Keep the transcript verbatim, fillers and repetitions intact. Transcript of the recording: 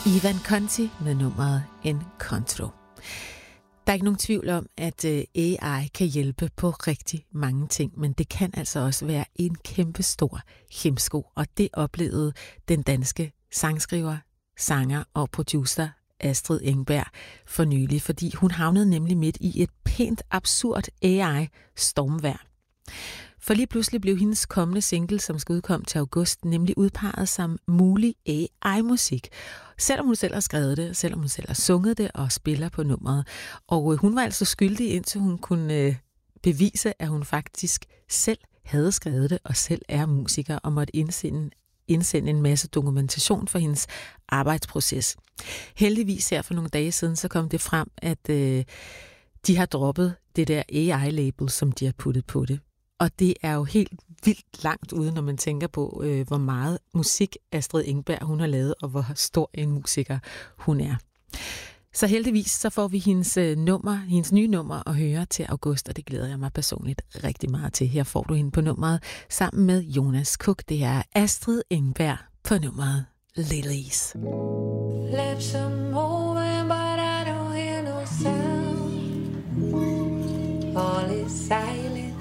Ivan Conti med nummeret Encontro. Der er ikke nogen tvivl om, at A I kan hjælpe på rigtig mange ting, men det kan altså også være en kæmpe stor hæmsko, og det oplevede den danske sangskriver, sanger og producer Astrid Engberg for nylig, fordi hun havnede nemlig midt i et pænt absurd A I-stormvejr. For lige pludselig blev hendes kommende single, som skal udkomme til august, nemlig udpeget som mulig A I-musik. Selvom hun selv har skrevet det, selvom hun selv har sunget det og spiller på nummeret. Og hun var altså skyldig, indtil hun kunne bevise, at hun faktisk selv havde skrevet det og selv er musiker og måtte indsende, indsende en masse dokumentation for hendes arbejdsproces. Heldigvis her for nogle dage siden, så kom det frem, at øh, de har droppet det der A I-label, som de har puttet på det. Og det er jo helt vildt langt ude, når man tænker på, øh, hvor meget musik Astrid Engberg hun har lavet, og hvor stor en musiker hun er. Så heldigvis så får vi hendes øh, nummer, hendes nye nummer at høre til august, og det glæder jeg mig personligt rigtig meget til. Her får du hende på nummeret sammen med Jonas Cook. Det er Astrid Engberg på nummeret Lilies. Lips are moving, but I don't hear no sound. All is silent.